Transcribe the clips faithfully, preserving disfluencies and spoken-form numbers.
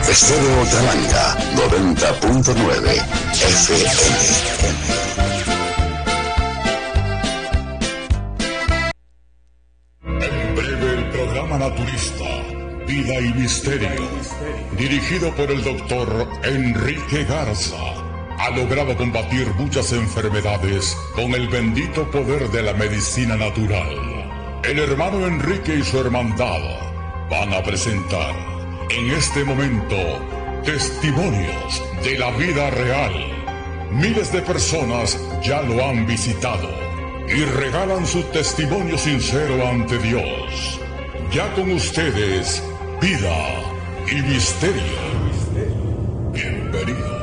Estéreo Talanga noventa punto nueve F M. En breve el programa naturista, Vida y Misterio, dirigido por el doctor Enrique Garza, ha logrado combatir muchas enfermedades con el bendito poder de la medicina natural. El hermano Enrique y su hermandad van a presentar en este momento testimonios de la vida real. Miles de personas ya lo han visitado y regalan su testimonio sincero ante Dios. Ya con ustedes, Vida y Misterio. Bienvenido.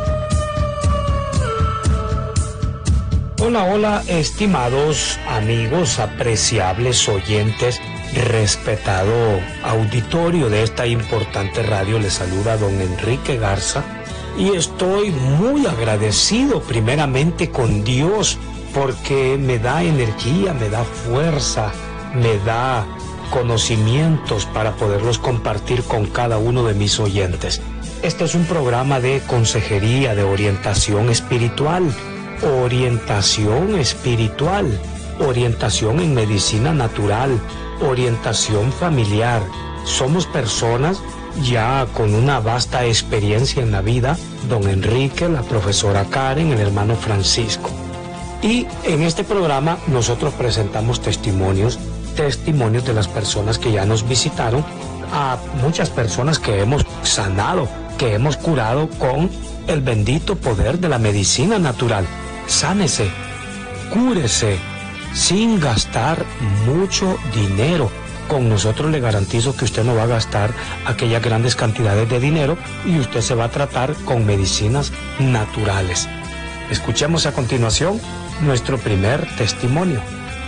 Hola, hola, estimados amigos, apreciables oyentes, respetado auditorio de esta importante radio. Les saluda don Enrique Garza y estoy muy agradecido primeramente con Dios porque me da energía, me da fuerza, me da conocimientos para poderlos compartir con cada uno de mis oyentes. Este es un programa de consejería, de orientación espiritual. Orientación espiritual, orientación en medicina natural, orientación familiar. Somos personas ya con una vasta experiencia en la vida, don Enrique, la profesora Karen, el hermano Francisco. Y en este programa nosotros presentamos testimonios, testimonios de las personas que ya nos visitaron, a muchas personas que hemos sanado, que hemos curado con el bendito poder de la medicina natural. Sánese, cúrese, sin gastar mucho dinero. Con nosotros le garantizo que usted no va a gastar aquellas grandes cantidades de dinero y usted se va a tratar con medicinas naturales. Escuchemos a continuación nuestro primer testimonio.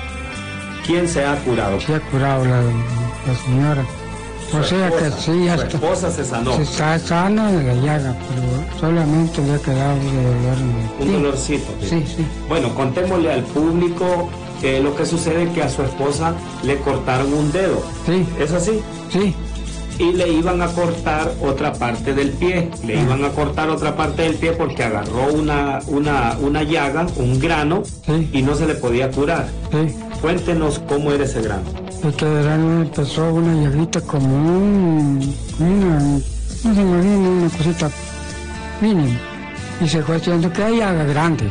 ¿Quién se ha curado? Se ha curado la, la señora. O sea que sí, hasta su esposa se sanó. Se está sana de la llaga, pero solamente le ha quedado de dolor. Un sí. dolorcito. Sí. sí, sí. Bueno, contémosle al público eh, lo que sucede, que a su esposa le cortaron un dedo. Sí. ¿Es así? Sí. Y le iban a cortar otra parte del pie. Le iban a cortar otra parte del pie porque agarró una, una, una llaga, un grano, sí. Y no se le podía curar. Sí. Cuéntenos cómo era ese grano. Porque de grano empezó una llaguita como un, una, no se imagina, una cosita mínima. Y se fue haciendo que hay llaga grande.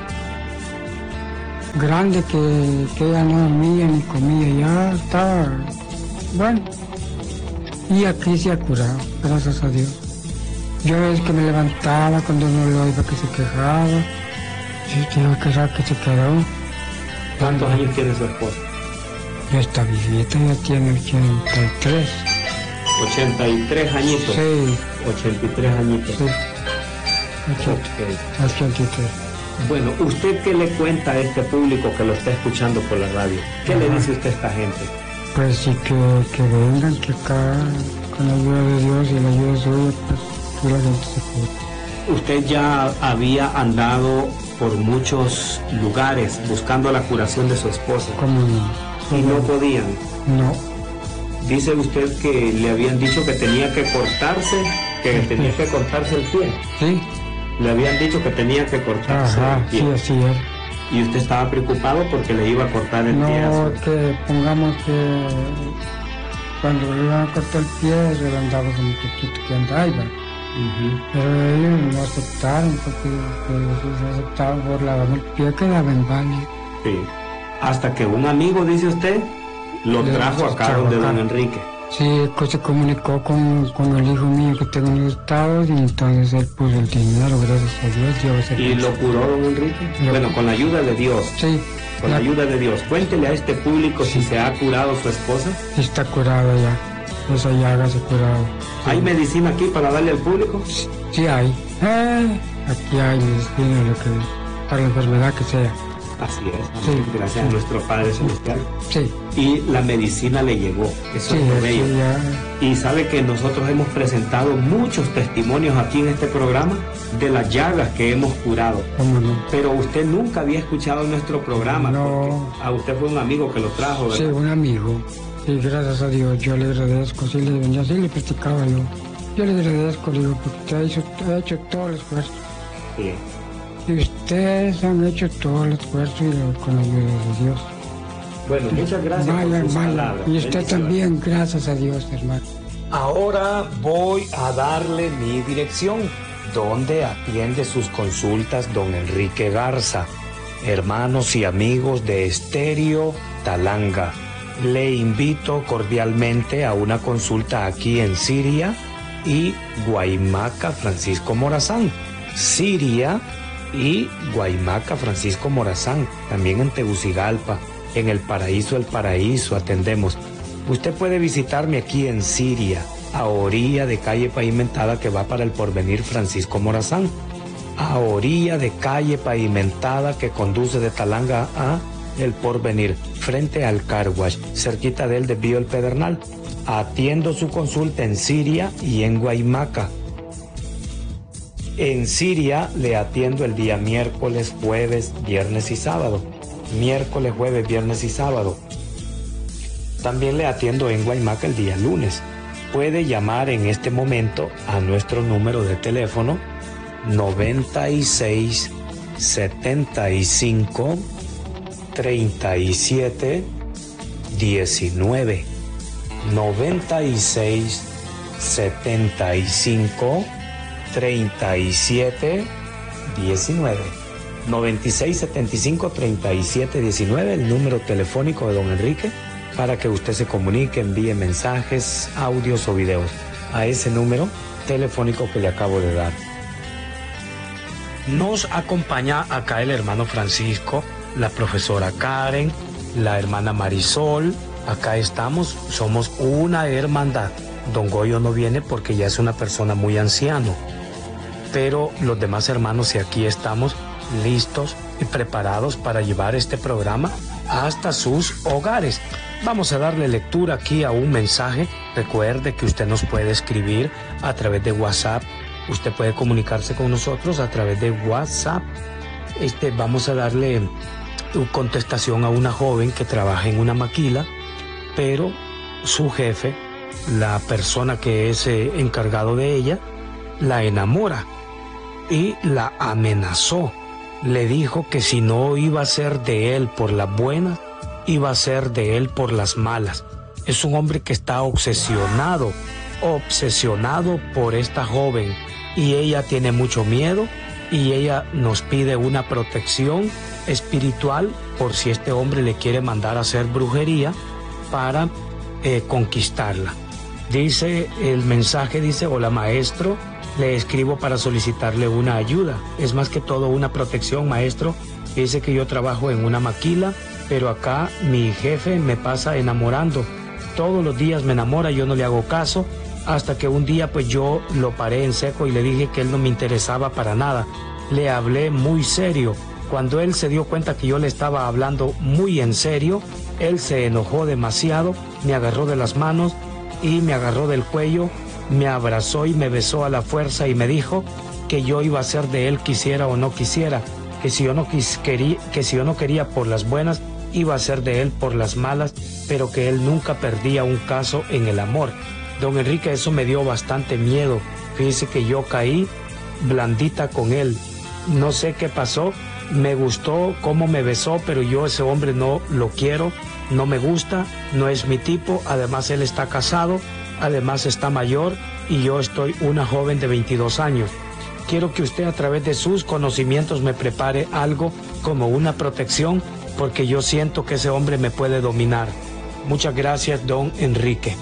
Grande que, que ella no dormía ni comía, ya estaba, bueno. Y aquí se ha curado, gracias a Dios. Yo es que me levantaba cuando no lo iba que se quejaba. Sí, tengo que saber que se quedó. ¿Cuántos años tiene su esposa? Esta viejita ya tiene ochenta y tres. ochenta y tres añitos. Sí. ochenta y tres añitos. Sí. ochenta y tres. Bueno, ¿usted qué le cuenta a este público que lo está escuchando por la radio? ¿Qué Ajá. le dice usted a esta gente? Pues sí, que, que vengan, que acá con la ayuda de Dios y la ayuda suya, pues que la gente se cure. Usted ya había andado por muchos lugares buscando la curación de su esposa. ¿Cómo no? Y no podían. No. Dice usted que le habían dicho que tenía que cortarse, que sí. tenía que cortarse el pie. Sí. Le habían dicho que tenía que cortarse Ajá, el pie. sí, así es. ¿Y usted estaba preocupado porque le iba a cortar el no, pie? No, que pongamos que cuando le iban a cortar el pie, se le andaba ese muchachito que andaba, uh-huh. Pero ellos no aceptaron porque pues, se aceptaban por lavarme el pie, quedaba en baño. Sí. Hasta que un amigo, dice usted, lo le trajo acá donde don Enrique. Sí, se comunicó con, con el hijo mío que tengo en los Estados y entonces él puso el dinero, gracias a Dios. Dios ¿Y lo curó don Enrique? Lo... Bueno, con la ayuda de Dios. Sí. Con la, la ayuda de Dios. Cuéntele a este público sí. si se ha curado su esposa. Sí, está curada ya. Esa llaga se ha curado. ¿Hay sí. medicina aquí para darle al público? Sí, sí hay. Eh, aquí hay medicina lo que, para la enfermedad que sea. Así es, sí, gracias sí. a nuestro Padre Celestial. Sí. Y la medicina le llegó, eso sí, es lo bello. Sí, ya. Y sabe que nosotros hemos presentado muchos testimonios aquí en este programa de las llagas que hemos curado. ¿Cómo no? Pero usted nunca había escuchado nuestro programa. No. A usted fue un amigo que lo trajo, ¿verdad? Sí, un amigo. Y gracias a Dios yo le agradezco. Sí, le venía así, le platicaba yo. Yo le agradezco, digo, porque usted ha hecho, ha hecho todo el esfuerzo. Sí. Y ustedes han hecho todo el esfuerzo y lo- con la ayuda de Dios. Bueno, muchas gracias Vaya, por sus vaya. palabras. Y usted Bendiciones. también, gracias a Dios, hermano. Ahora voy a darle mi dirección, donde atiende sus consultas don Enrique Garza. Hermanos y amigos de Estéreo Talanga, le invito cordialmente a una consulta aquí en Siria y Guaymaca Francisco Morazán. Siria y Guaymaca Francisco Morazán, también en Tegucigalpa, en el Paraíso El Paraíso atendemos. Usted puede visitarme aquí en Siria, a orilla de calle pavimentada que va para el Porvenir Francisco Morazán, a orilla de calle pavimentada que conduce de Talanga a El Porvenir, frente al Car Wash, cerquita del desvío El Pedernal. Atiendo su consulta en Siria y en Guaymaca. En Siria le atiendo el día miércoles, jueves, viernes y sábado. Miércoles, jueves, viernes y sábado. También le atiendo en Guaymaca el día lunes. Puede llamar en este momento a nuestro número de teléfono noventa y seis, setenta y cinco, treinta y siete, diecinueve. noventa y seis, setenta y cinco, treinta y siete, diecinueve. noventa y seis, setenta y cinco, treinta y siete, diecinueve, el número telefónico de don Enrique, para que usted se comunique, envíe mensajes, audios o videos a ese número telefónico que le acabo de dar. Nos acompaña acá el hermano Francisco, la profesora Karen, la hermana Marisol. Acá estamos, somos una hermandad. Don Goyo no viene porque ya es una persona muy anciano, pero los demás hermanos y aquí estamos listos y preparados para llevar este programa hasta sus hogares. Vamos a darle lectura aquí a un mensaje. Recuerde que usted nos puede escribir a través de WhatsApp. Usted puede comunicarse con nosotros a través de WhatsApp. Este, vamos a darle contestación a una joven que trabaja en una maquila, pero su jefe, la persona que es eh, encargado de ella, la enamora y la amenazó. Le dijo que si no iba a ser de él por las buenas, iba a ser de él por las malas. Es un hombre que está obsesionado, obsesionado por esta joven, y ella tiene mucho miedo y ella nos pide una protección espiritual por si este hombre le quiere mandar a hacer brujería para eh, conquistarla. Dice el mensaje, dice: hola maestro, le escribo para solicitarle una ayuda. Es más que todo una protección, maestro. Dice que yo trabajo en una maquila, pero acá mi jefe me pasa enamorando. Todos los días me enamora, yo no le hago caso, hasta que un día pues yo lo paré en seco y le dije que él no me interesaba para nada. Le hablé muy serio. Cuando él se dio cuenta que yo le estaba hablando muy en serio, él se enojó demasiado, me agarró de las manos y me agarró del cuello, me abrazó y me besó a la fuerza y me dijo que yo iba a ser de él quisiera o no quisiera, que si yo no quis, quería, que si yo no quería por las buenas, iba a ser de él por las malas, pero que él nunca perdía un caso en el amor. Don Enrique, eso me dio bastante miedo. Fíjese que yo caí blandita con él. No sé qué pasó, me gustó cómo me besó, pero yo ese hombre no lo quiero, no me gusta, no es mi tipo. Además él está casado, además está mayor y yo estoy una joven de veintidós años. Quiero que usted a través de sus conocimientos me prepare algo como una protección, porque yo siento que ese hombre me puede dominar. Muchas gracias, don Enrique.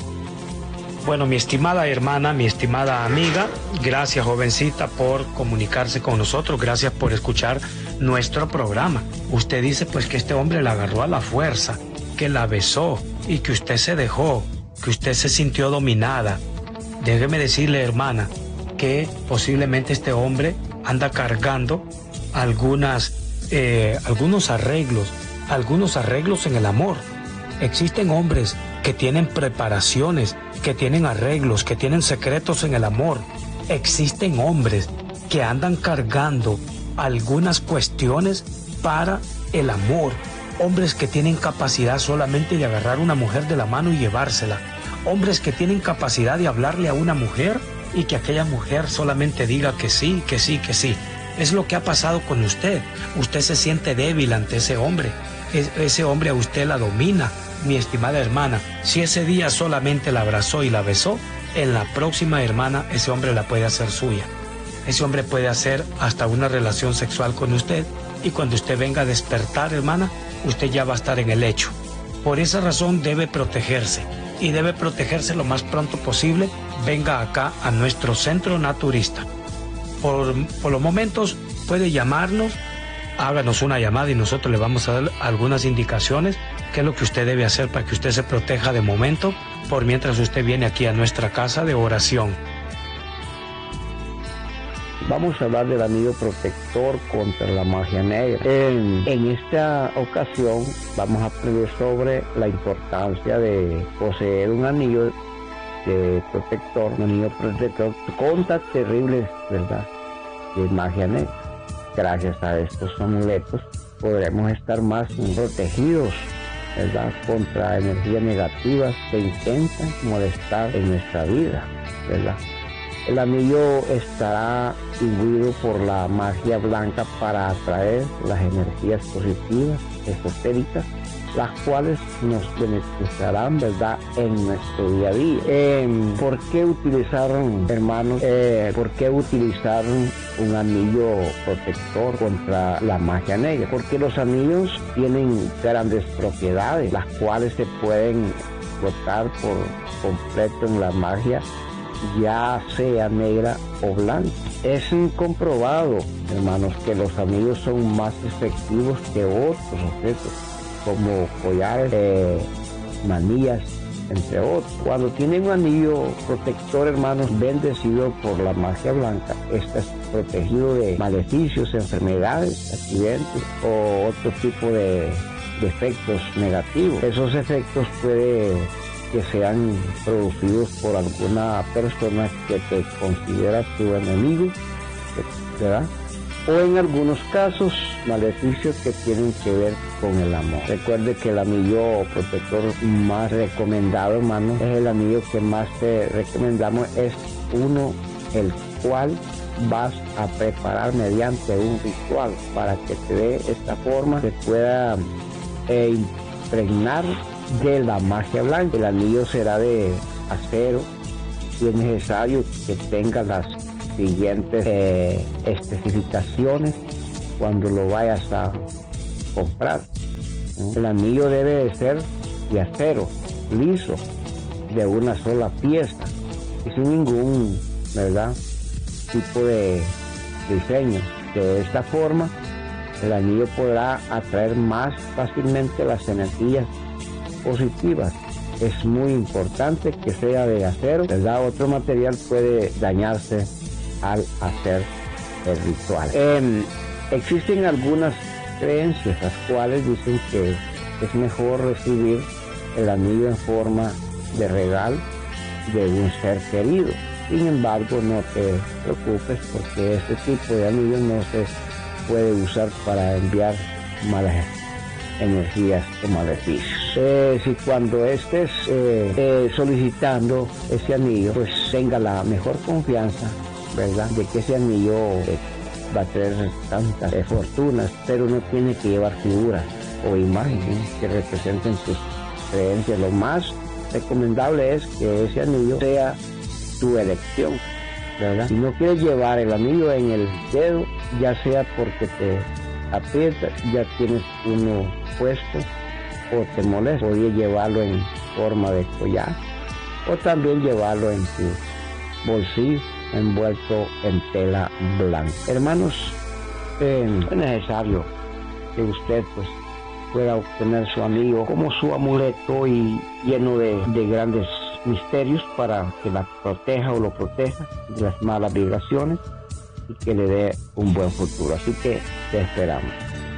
Bueno, mi estimada hermana, mi estimada amiga, gracias jovencita por comunicarse con nosotros, gracias por escuchar nuestro programa. Usted dice pues que este hombre la agarró a la fuerza, que la besó y que usted se dejó, que usted se sintió dominada. Déjeme decirle, hermana, que posiblemente este hombre anda cargando algunas, eh, algunos arreglos, algunos arreglos en el amor. Existen hombres que tienen preparaciones, que tienen arreglos, que tienen secretos en el amor. Existen hombres que andan cargando algunas cuestiones para el amor. Hombres que tienen capacidad solamente de agarrar a una mujer de la mano y llevársela. hombres que tienen capacidad de hablarle a una mujer y que aquella mujer solamente diga que sí, que sí, que sí. Es lo que ha pasado con usted. Usted se siente débil ante ese hombre. Es, ese hombre a usted la domina, mi estimada hermana. Si ese día solamente la abrazó y la besó, en la próxima, hermana, ese hombre la puede hacer suya. Ese hombre puede hacer hasta una relación sexual con usted y cuando usted venga a despertar, hermana, usted ya va a estar en el lecho. Por esa razón debe protegerse y debe protegerse lo más pronto posible. Venga acá a nuestro centro naturista. Por, por los momentos puede llamarnos, háganos una llamada y nosotros le vamos a dar algunas indicaciones qué es lo que usted debe hacer para que usted se proteja de momento por mientras usted viene aquí a nuestra casa de oración. Vamos a hablar del anillo protector contra la magia negra. En, en esta ocasión vamos a aprender sobre la importancia de poseer un anillo de protector, un anillo protector contra terribles, ¿verdad?, de magia negra. Gracias a estos amuletos podremos estar más protegidos, ¿verdad?, contra energías negativas que intentan molestar en nuestra vida, ¿verdad? El anillo estará imbuido por la magia blanca para atraer las energías positivas, esotéricas, las cuales nos beneficiarán, ¿verdad?, en nuestro día a día. Eh, ¿Por qué utilizar, hermanos, eh, por qué utilizar un anillo protector contra la magia negra? Porque los anillos tienen grandes propiedades, las cuales se pueden explotar por completo en la magia, ya sea negra o blanca. Es comprobado, hermanos, que los anillos son más efectivos que otros objetos, como collares, eh, manillas, entre otros. Cuando tienen un anillo protector, hermanos, bendecido por la magia blanca, está protegido de maleficios, enfermedades, accidentes o otro tipo de, de efectos negativos. Esos efectos pueden que sean producidos por alguna persona que te considera tu enemigo, ¿verdad? O en algunos casos, maleficios que tienen que ver con el amor. Recuerde que el anillo protector más recomendado, hermano, es el anillo que más te recomendamos, es uno el cual vas a preparar mediante un ritual para que te dé esta forma, que pueda eh, impregnar de la magia blanca. El anillo será de acero y es necesario que tenga las siguientes eh, especificaciones cuando lo vayas a comprar. El anillo debe de ser de acero, liso, de una sola pieza y sin ningún, ¿verdad?, tipo de diseño. De esta forma, el anillo podrá atraer más fácilmente las energías positivas. Es muy importante que sea de acero, ¿verdad? Otro material puede dañarse al hacer el ritual. Eh, existen algunas creencias las cuales dicen que es mejor recibir el anillo en forma de regalo de un ser querido. Sin embargo, no te preocupes, porque este tipo de anillo no se puede usar para enviar malas energías o maleficios. Eh, si cuando estés eh, eh, solicitando ese anillo, pues tenga la mejor confianza, ¿verdad?, de que ese anillo eh, va a traer tantas eh, fortunas, pero no tiene que llevar figuras o imágenes que representen tus creencias. Lo más recomendable es que ese anillo sea tu elección, ¿verdad? Si no quieres llevar el anillo en el dedo, ya sea porque te aprieta, ya tienes uno puesto o te molesta, podrías llevarlo en forma de collar o también llevarlo en tu bolsillo envuelto en tela blanca. Hermanos, eh, es necesario que usted pues pueda obtener su anillo como su amuleto y lleno de, de grandes misterios para que la proteja o lo proteja de las malas vibraciones y que le dé un buen futuro. Así que te esperamos.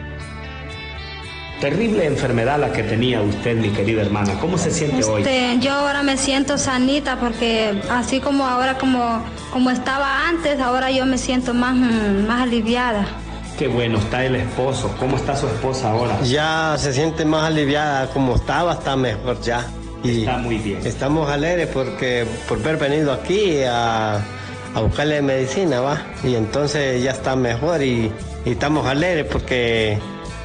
Terrible enfermedad la que tenía usted, mi querida hermana. ¿Cómo se siente este, hoy? Yo ahora me siento sanita porque así como ahora como, como estaba antes, ahora yo me siento más, más aliviada. Qué bueno, está el esposo. ¿Cómo está su esposa ahora? Ya se siente más aliviada, como estaba, está mejor ya. Y está muy bien. Estamos alegres porque por haber venido aquí a, a buscarle medicina, ¿va? Y entonces ya está mejor y, y estamos alegres porque,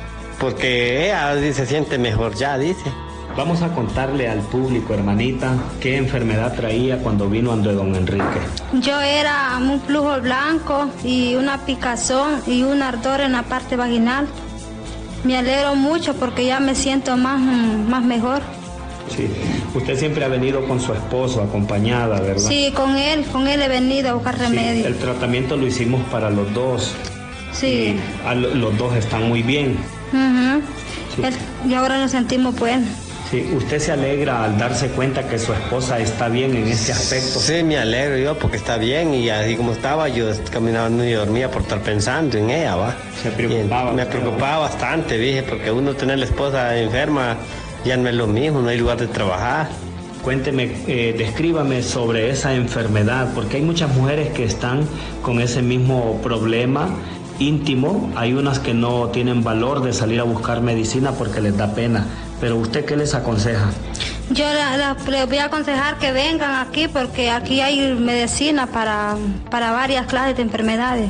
porque ella se siente mejor ya, dice. Vamos a contarle al público, hermanita, qué enfermedad traía cuando vino ante don Enrique. Yo era un flujo blanco y una picazón y un ardor en la parte vaginal. Me alegro mucho porque ya me siento más, más mejor. Sí, usted siempre ha venido con su esposo, acompañada, ¿verdad? Sí, con él, con él he venido a buscar remedio. Sí, el tratamiento lo hicimos para los dos. Sí. Y a lo, los dos están muy bien. Uh-huh. Sí. El, y ahora nos sentimos buenos. Sí, ¿usted se alegra al darse cuenta que su esposa está bien en este aspecto? Sí, me alegro yo porque está bien y así como estaba yo caminaba y dormía por estar pensando en ella, ¿va? Se preocupaba. Y me preocupaba bastante, dije, porque uno tener la esposa enferma ya no es lo mismo, no hay lugar de trabajar. Cuénteme, eh, descríbame sobre esa enfermedad, porque hay muchas mujeres que están con ese mismo problema íntimo, hay unas que no tienen valor de salir a buscar medicina porque les da pena, pero ¿usted qué les aconseja? Yo la, la, les voy a aconsejar que vengan aquí porque aquí hay medicina para, para varias clases de enfermedades.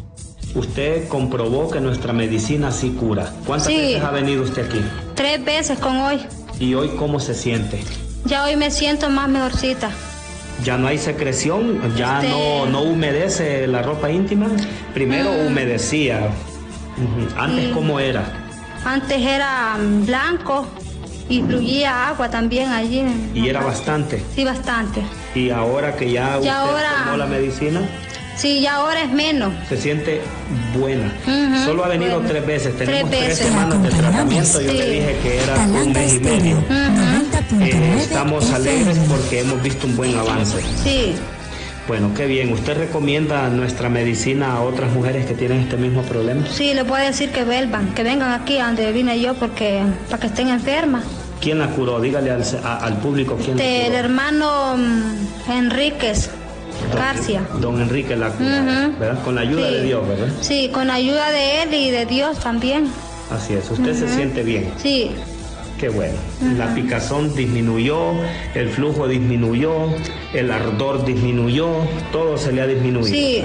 Usted comprobó que nuestra medicina sí cura. ¿Cuántas sí. veces ha venido usted aquí? Tres veces con hoy. ¿Y hoy cómo se siente? Ya hoy me siento más mejorcita. ¿Ya no hay secreción? ¿Ya este... no, no humedece la ropa íntima? Primero mm. humedecía. Uh-huh. ¿Antes sí. cómo era? Antes era blanco y fluía agua también allí. ¿Y era bastante? Sí, bastante. ¿Y ahora que ya, ya usted ahora... tomó la medicina? Sí, ya ahora es menos. Se siente buena. Uh-huh, Solo ha venido bueno. tres veces. Tenemos tres, tres veces. semanas de tratamiento. Yo sí. le dije que era un mes y medio. Uh-huh. Eh, estamos alegres porque hemos visto un buen avance. Sí. Bueno, qué bien. ¿Usted recomienda nuestra medicina a otras mujeres que tienen este mismo problema? Sí, le puedo decir que vuelvan, que vengan aquí a donde vine yo porque para que estén enfermas. ¿Quién la curó? Dígale al, a, al público quién la curó. El hermano um, Enríquez. Don, García. Don Enrique la curó, uh-huh. ¿verdad? Con la ayuda sí. de Dios, ¿verdad? Sí, con la ayuda de él y de Dios también. Así es. ¿Usted uh-huh. se siente bien? Sí. Qué bueno. Uh-huh. La picazón disminuyó, el flujo disminuyó, el ardor disminuyó, todo se le ha disminuido. Sí.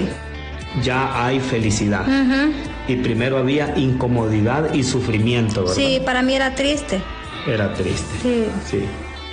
Ya hay felicidad. Uh-huh. Y primero había incomodidad y sufrimiento, ¿verdad? Sí, para mí era triste. Era triste. Sí. Sí.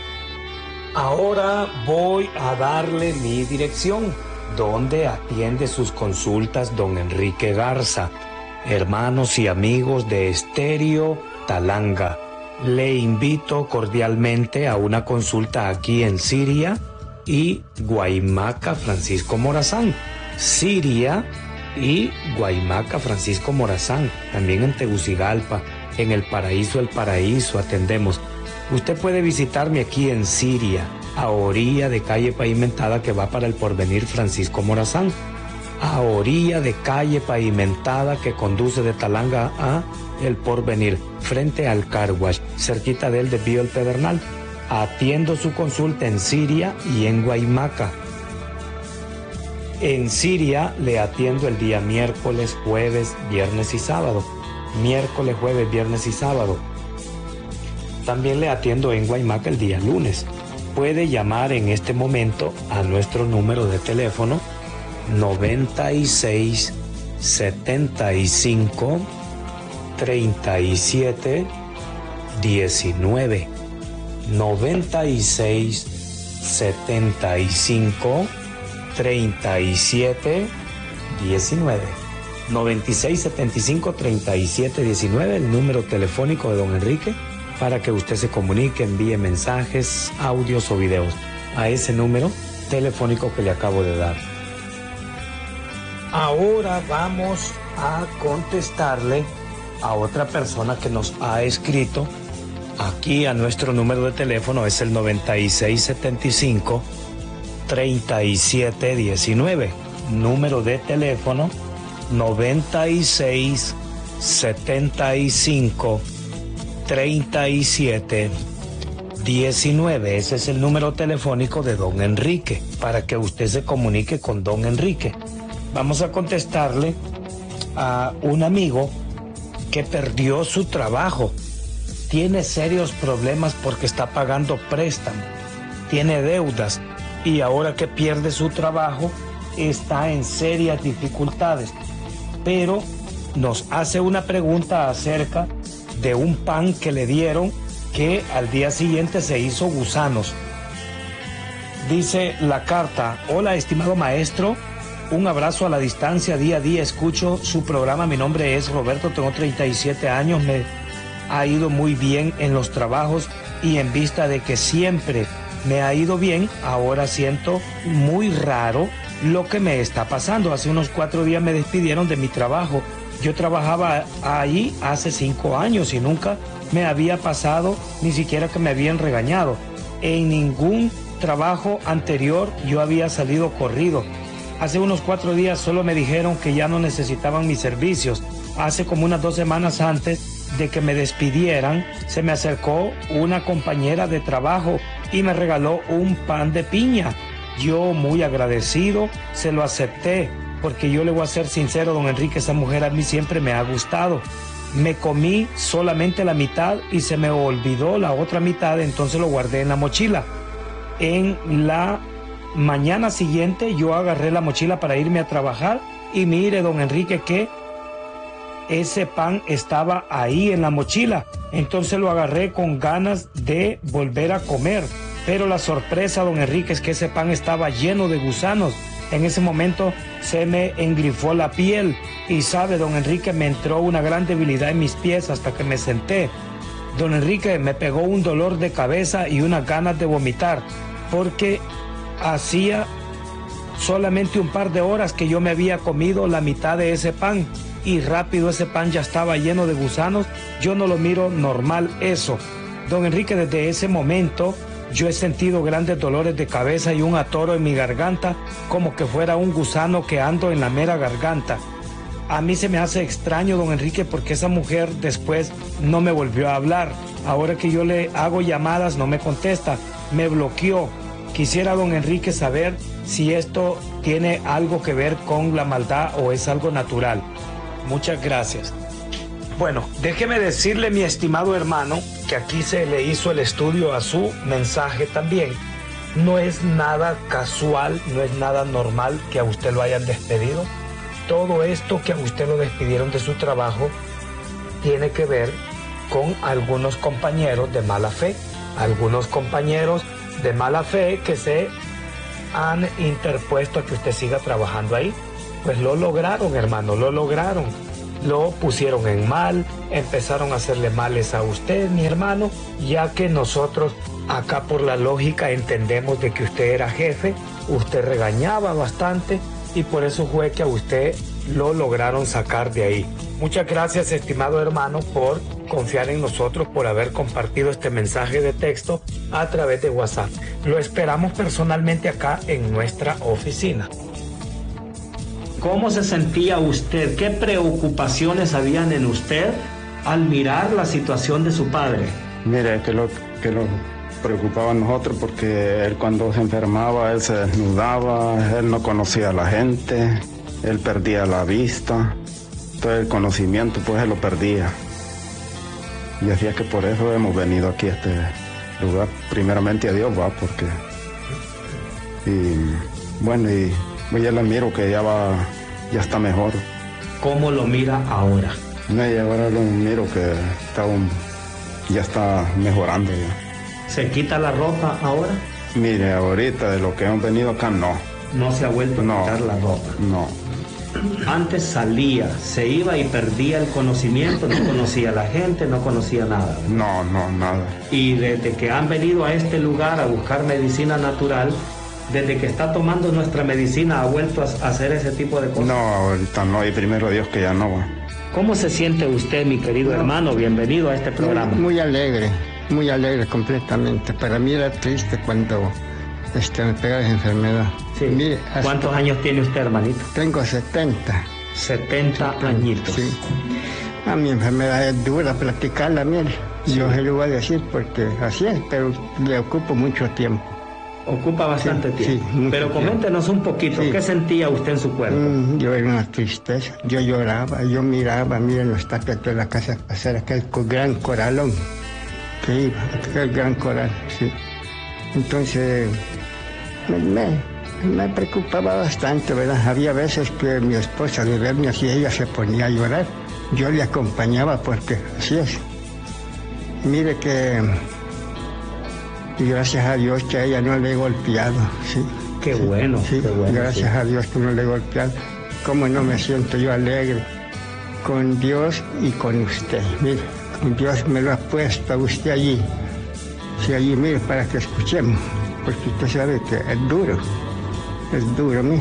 Ahora voy a darle mi dirección, donde atiende sus consultas don Enrique Garza. Hermanos y amigos de Estéreo Talanga, le invito cordialmente a una consulta aquí en Siria y Guaymaca Francisco Morazán. Siria y Guaymaca Francisco Morazán, también en Tegucigalpa, en el Paraíso El Paraíso atendemos. Usted puede visitarme aquí en Siria, a orilla de calle pavimentada que va para el Porvenir Francisco Morazán, a orilla de calle pavimentada que conduce de Talanga a el Porvenir, frente al Car Wash, cerquita del desvío El Pedernal. Atiendo su consulta en Siria y en Guaymaca. En Siria le atiendo el día miércoles, jueves, viernes y sábado. Miércoles, jueves, viernes y sábado. También le atiendo en Guaymaca el día lunes. Puede llamar en este momento a nuestro número de teléfono noventa y seis, setenta y cinco, treinta y siete, diecinueve. noventa y seis, setenta y cinco, treinta y siete, diecinueve. noventa y seis, setenta y cinco, treinta y siete, diecinueve, el número telefónico de don Enrique, para que usted se comunique, envíe mensajes, audios o videos a ese número telefónico que le acabo de dar. Ahora vamos a contestarle a otra persona que nos ha escrito aquí a nuestro número de teléfono, es el noventa y seis, setenta y cinco, treinta y siete, diecinueve. Número de teléfono noventa y seis, setenta y cinco, treinta y siete, diecinueve. Ese es el número telefónico de don Enrique, para que usted se comunique con don Enrique. Vamos a contestarle a un amigo que perdió su trabajo. tiene serios problemas porque está pagando préstamo, tiene deudas y ahora que pierde su trabajo está en serias dificultades. Pero nos hace una pregunta acerca de un pan que le dieron que al día siguiente se hizo gusanos. Dice la carta: hola estimado maestro, un abrazo a la distancia, día a día escucho su programa, mi nombre es Roberto, tengo treinta y siete años, me ha ido muy bien en los trabajos y en vista de que siempre me ha ido bien, ahora siento muy raro lo que me está pasando. Hace unos cuatro días me despidieron de mi trabajo. Yo trabajaba ahí hace cinco años y nunca me había pasado ni siquiera que me habían regañado. En ningún trabajo anterior yo había salido corrido. Hace unos cuatro días solo me dijeron que ya no necesitaban mis servicios. Hace como unas dos semanas antes de que me despidieran, se me acercó una compañera de trabajo y me regaló un pan de piña. Yo, muy agradecido, se lo acepté, porque yo le voy a ser sincero, don Enrique, esa mujer a mí siempre me ha gustado. Me comí solamente la mitad y se me olvidó la otra mitad, entonces lo guardé en la mochila. En la mañana siguiente yo agarré la mochila para irme a trabajar y mire, don Enrique, que ese pan estaba ahí en la mochila. Entonces lo agarré con ganas de volver a comer. Pero la sorpresa, don Enrique, es que ese pan estaba lleno de gusanos. En ese momento se me engrifó la piel y sabe, don Enrique, me entró una gran debilidad en mis pies hasta que me senté. Don Enrique, me pegó un dolor de cabeza y unas ganas de vomitar porque hacía solamente un par de horas que yo me había comido la mitad de ese pan y rápido ese pan ya estaba lleno de gusanos. Yo no lo miro normal eso. Don Enrique, desde ese momento yo he sentido grandes dolores de cabeza y un atoro en mi garganta, como que fuera un gusano que ando en la mera garganta. A mí se me hace extraño, don Enrique, porque esa mujer después no me volvió a hablar. Ahora que yo le hago llamadas no me contesta, me bloqueó. Quisiera, don Enrique, saber si esto tiene algo que ver con la maldad o es algo natural. Muchas gracias. Bueno, déjeme decirle, mi estimado hermano, que aquí se le hizo el estudio a su mensaje también. No es nada casual, no es nada normal que a usted lo hayan despedido. Todo esto que a usted lo despidieron de su trabajo tiene que ver con algunos compañeros de mala fe. Algunos compañeros de mala fe que se han interpuesto a que usted siga trabajando ahí. Pues lo lograron, hermano, lo lograron. Lo pusieron en mal, empezaron a hacerle males a usted, mi hermano, ya que nosotros acá por la lógica entendemos de que usted era jefe, usted regañaba bastante y por eso fue que a usted lo lograron sacar de ahí. Muchas gracias, estimado hermano, por confiar en nosotros, por haber compartido este mensaje de texto a través de WhatsApp. Lo esperamos personalmente acá en nuestra oficina. ¿Cómo se sentía usted? ¿Qué preocupaciones habían en usted al mirar la situación de su padre? Mire, que lo que lo preocupaba a nosotros porque él cuando se enfermaba, él se desnudaba, él no conocía a la gente, él perdía la vista, todo el conocimiento pues él lo perdía. Y así es que por eso hemos venido aquí a este lugar, primeramente a Dios, va, porque... Y bueno, y... Pues ya la miro que ya va, ya está mejor. ¿Cómo lo mira ahora? No, y ahora lo miro que está un, ya está mejorando ya. ¿Se quita la ropa ahora? Mire, ahorita de lo que hemos venido acá, no. ¿No se ha vuelto a no, quitar la ropa? No. Antes salía, se iba y perdía el conocimiento, no conocía a la gente, no conocía nada. No, no, nada. Y desde que han venido a este lugar a buscar medicina natural, desde que está tomando nuestra medicina, ¿ha vuelto a hacer ese tipo de cosas? No, ahorita no, y primero Dios que ya no. ¿Cómo se siente usted, mi querido no, hermano? Bienvenido a este programa. Muy, muy alegre, muy alegre completamente. Para mí era triste cuando este, me pega esa enfermedad. Sí. Mire, ¿cuántos años tiene usted, hermanito? Tengo setenta. setenta añitos. Sí. A mi enfermedad es dura platicarla, mire. Sí. Yo se lo voy a decir porque así es, pero le ocupo mucho tiempo. Ocupa bastante sí, tiempo. Sí, pero coméntenos un poquito, sí. ¿Qué sentía usted en su cuerpo? Mm, yo era una tristeza, yo lloraba, yo miraba, miren los tapias de la casa pasar aquel gran coralón. que iba, el gran coral, sí. Entonces, me, me, me preocupaba bastante, ¿verdad? Había veces que mi esposa, de verme así, ella se ponía a llorar. Yo le acompañaba porque así es. Mire que, y gracias a Dios que a ella no le he golpeado, sí. Qué bueno, sí, qué bueno. Gracias sí. a Dios que no le he golpeado. Cómo no me siento yo alegre con Dios y con usted. Mire, Dios me lo ha puesto a usted allí. Sí, allí, mire, para que escuchemos. Porque usted sabe que es duro. Es duro, mire.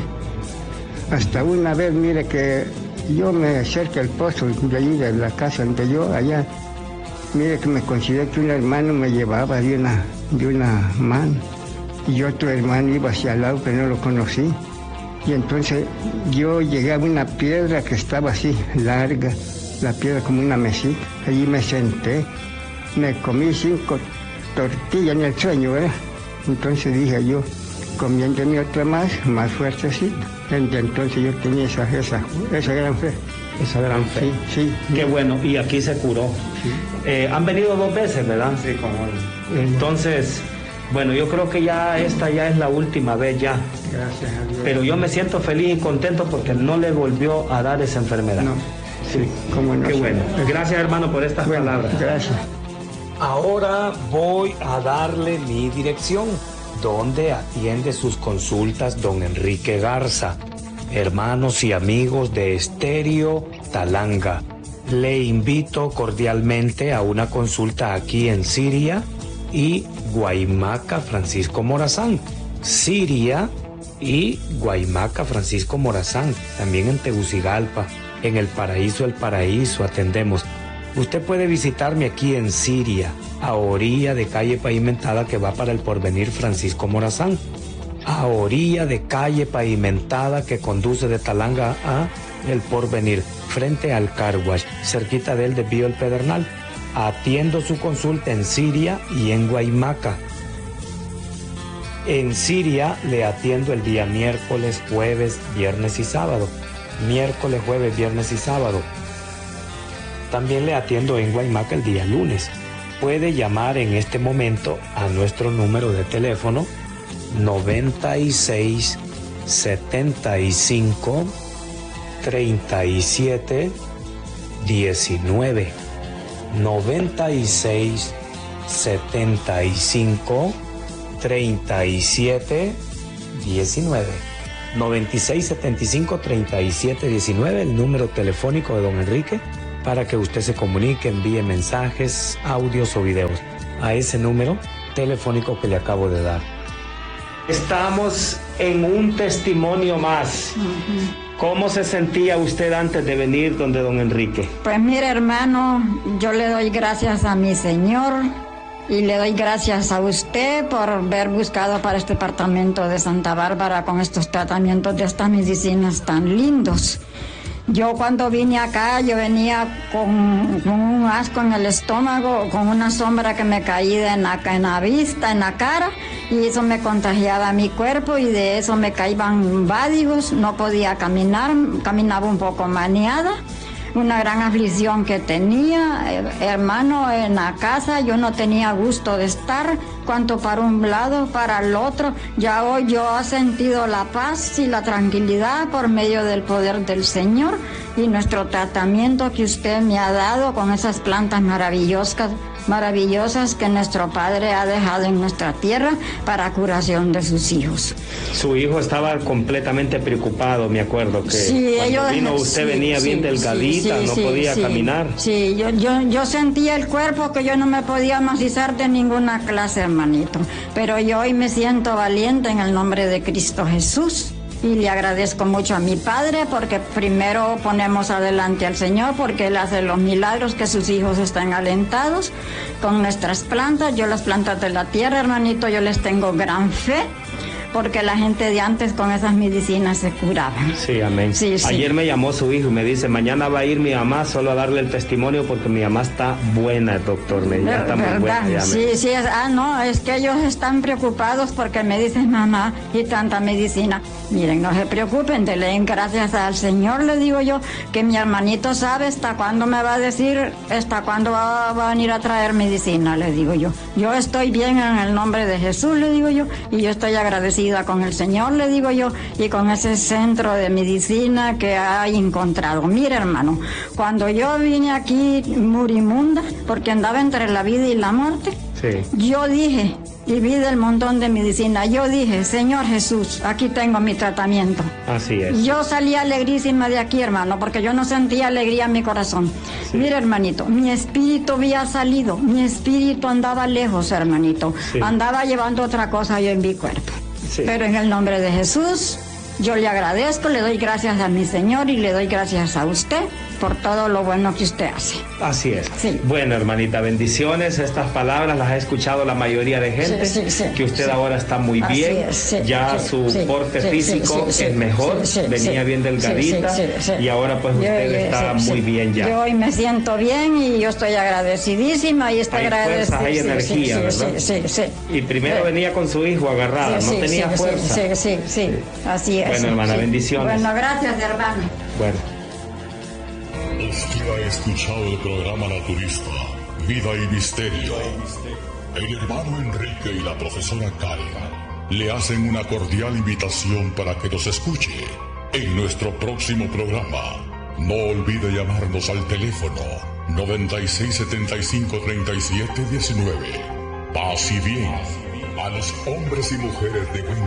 Hasta una vez, mire, que yo me acerqué al pozo de allí, de la casa donde yo, allá. Mire que me consideré que un hermano me llevaba de una, de una mano. Y otro hermano iba hacia al lado, pero no lo conocí. Y entonces yo llegué a una piedra que estaba así, larga, la piedra como una mesita. Allí me senté, me comí cinco tortillas en el sueño, ¿verdad? Entonces dije yo, comiéndome otra más, más fuertecita. Entonces yo tenía esa, esa, esa gran fe. Esa gran fe. Sí, sí. Qué bueno, y aquí se curó. Sí. Eh, han venido dos veces, ¿verdad? Sí, como Entonces, bueno, yo creo que ya esta ya es la última vez ya. Gracias a Dios. Pero yo me siento feliz y contento porque no le volvió a dar esa enfermedad. No, sí, cómo no. Qué bueno. Gracias, hermano, por estas Bueno, palabras. gracias. Ahora voy a darle mi dirección, donde atiende sus consultas don Enrique Garza, hermanos y amigos de Estéreo Talanga. Le invito cordialmente a una consulta aquí en Siria y Guaymaca Francisco Morazán. Siria y Guaymaca Francisco Morazán, también en Tegucigalpa, en el Paraíso El Paraíso atendemos. Usted puede visitarme aquí en Siria, a orilla de calle pavimentada que va para el Porvenir Francisco Morazán, a orilla de calle pavimentada que conduce de Talanga a el Porvenir, frente al Car Wash, cerquita del desvío El Pedernal. Atiendo su consulta en Siria y en Guaymaca. En Siria le atiendo el día miércoles, jueves, viernes y sábado. Miércoles, jueves, viernes y sábado. También le atiendo en Guaymaca el día lunes. Puede llamar en este momento a nuestro número de teléfono noventa y seis, setenta y cinco, treinta y siete, diecinueve. noventa y seis, setenta y cinco, treinta y siete, diecinueve. noventa y seis, setenta y cinco, treinta y siete, diecinueve, el número telefónico de don Enrique, para que usted se comunique, envíe mensajes, audios o videos a ese número telefónico que le acabo de dar. Estamos en un testimonio más. Uh-huh. ¿Cómo se sentía usted antes de venir donde don Enrique? Pues mire, hermano, yo le doy gracias a mi Señor y le doy gracias a usted por haber buscado para este departamento de Santa Bárbara con estos tratamientos de estas medicinas tan lindos. Yo cuando vine acá, yo venía con, con un asco en el estómago, con una sombra que me caía en la, en la vista, en la cara, y eso me contagiaba mi cuerpo y de eso me caían vádivos, no podía caminar, caminaba un poco maneada. Una gran aflicción que tenía, eh, hermano, en la casa yo no tenía gusto de estar, cuanto para un lado, para el otro. Ya hoy yo he sentido la paz y la tranquilidad por medio del poder del Señor y nuestro tratamiento que usted me ha dado con esas plantas maravillosas, maravillosas que nuestro Padre ha dejado en nuestra tierra para curación de sus hijos. Su hijo estaba completamente preocupado, me acuerdo que sí, cuando ellos, vino usted sí, venía sí, bien delgadita, sí, sí, no sí, podía sí, caminar. Sí, yo, yo, yo sentía el cuerpo que yo no me podía macizar de ninguna clase, hermanito. Pero yo hoy me siento valiente en el nombre de Cristo Jesús. Y le agradezco mucho a mi Padre porque primero ponemos adelante al Señor porque Él hace los milagros que sus hijos están alentados con nuestras plantas. Yo las plantas de la tierra, hermanito, yo les tengo gran fe porque la gente de antes con esas medicinas se curaban. Sí, amén. Sí, sí. Ayer me llamó su hijo y me dice, mañana va a ir mi mamá solo a darle el testimonio porque mi mamá está buena, doctor. Me dice, está muy buena. Ya sí, me... sí, es, ah, no, es que ellos están preocupados porque me dicen, mamá, y tanta medicina. Miren, no se preocupen, denle gracias al Señor, le digo yo, que mi hermanito sabe hasta cuándo me va a decir, hasta cuándo va, va a venir a traer medicina, le digo yo. Yo estoy bien en el nombre de Jesús, le digo yo, y yo estoy agradecida con el Señor, le digo yo, y con ese centro de medicina que hay encontrado. Mire, hermano, cuando yo vine aquí murimunda, porque andaba entre la vida y la muerte, sí. Yo dije, y vi del montón de medicina, yo dije, Señor Jesús, aquí tengo mi tratamiento. Así es. Yo salí alegrísima de aquí, hermano, porque yo no sentía alegría en mi corazón. Sí. Mira, hermanito, mi espíritu había salido, mi espíritu andaba lejos, hermanito. Sí. Andaba llevando otra cosa yo en mi cuerpo. Sí. Pero en el nombre de Jesús, yo le agradezco, le doy gracias a mi Señor y le doy gracias a usted por todo lo bueno que usted hace. Así es. Sí. Bueno, hermanita, bendiciones. Estas palabras las ha escuchado la mayoría de gente, sí, sí, sí, que usted sí. ahora está muy Así bien, es, sí, ya sí, su sí, porte sí, físico sí, sí, es mejor, sí, sí, venía sí, bien delgadita, sí, sí, sí. y ahora pues Yo, usted yo, está sí, muy sí. bien ya. Yo hoy me siento bien y yo estoy agradecidísima y estoy hay agradecida. fuerzas, hay sí, energía, sí, ¿verdad? Sí, sí, sí. Y primero sí. venía con su hijo agarrada, sí, no sí, tenía sí, fuerza. Sí, sí, sí, sí, así es. Bueno, hermana, sí. bendiciones. Bueno, gracias, hermano. Bueno. Usted ha escuchado el programa naturista Vida y Misterio. El hermano Enrique y la profesora Karen le hacen una cordial invitación para que nos escuche en nuestro próximo programa. No olvide llamarnos al teléfono noventa y seis setenta y cinco treinta y siete diecinueve. Paz y bien a los hombres y mujeres de buen